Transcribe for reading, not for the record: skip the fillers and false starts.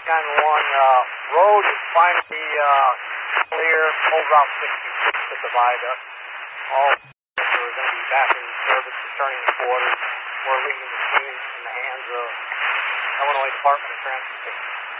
911, road is finally clear, old Route 66 at the viaduct. All are going to be back in service, returning to quarters. We're leaving the scene in the hands of Illinois Department of Transportation.